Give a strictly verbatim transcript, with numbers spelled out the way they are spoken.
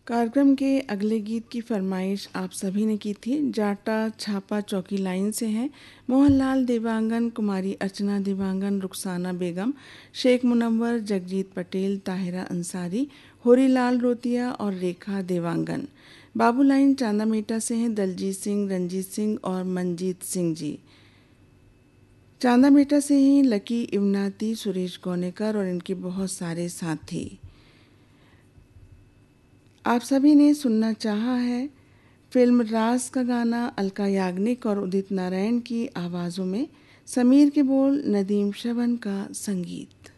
कार्यक्रम के अगले गीत की फरमाइश आप सभी ने की थी। जाटा छापा चौकी लाइन से हैं मोहनलाल देवांगन, कुमारी अर्चना देवांगन, रुखसाना बेगम, शेख मुनव्वर, जगजीत पटेल, ताहिरा अंसारी, होरीलाल रोतिया और रेखा देवांगन। बाबू लाइन चांदामेटा से हैं दलजीत सिंह, रंजीत सिंह और मनजीत सिंह जी। चांदामेटा से ही लकी इवनाती, सुरेश गौनेकर और इनके बहुत सारे साथी। आप सभी ने सुनना चाहा है फिल्म राज का गाना अलका याग्निक और उदित नारायण की आवाज़ों में, समीर के बोल, नदीम श्रवण का संगीत।